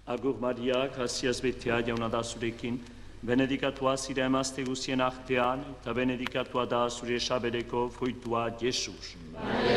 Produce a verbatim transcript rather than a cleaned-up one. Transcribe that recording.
Agur Maria, graziaz betea jauna da zurekin, benedikatua zira emazte guztien artean, eta benedikatua da zure sabeleko fruitua, Jesus.